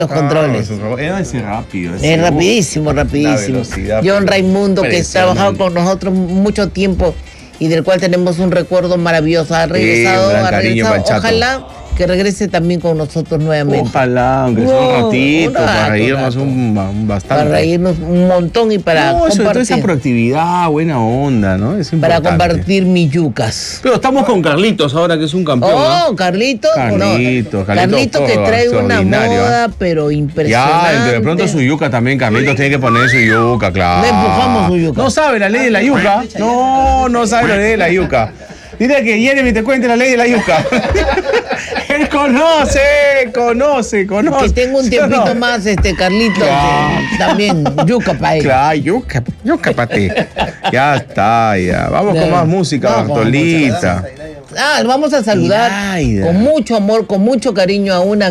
los controles. Es rápido. Es rapidísimo. John Raimundo, que ha trabajado con nosotros mucho tiempo y del cual tenemos un recuerdo maravilloso. Ha regresado. Ojalá que regrese también con nosotros nuevamente. Ojalá, aunque sea un ratito, para reírnos bastante. Para reírnos un montón y para compartir. Sobre todo esa proactividad, buena onda, ¿no? Es para compartir mis yucas. Pero estamos con Carlitos ahora, que es un campeón. ¿No? Carlitos que trae una moda, pero impresionante. Ya, de pronto su yuca también, Carlitos tiene que poner su yuca, claro. Le empujamos su yuca. No sabe la ley de la yuca. No sabe la ley de la yuca. Dile que Jeremy te cuente la ley de la yuca. Él conoce. Que tengo un tiempito más, Carlitos, también yuca para él. Claro, yuca para ti. Ya está, ya. Vamos con más música, Bartolita. Vamos a saludar con mucho amor, con mucho cariño a una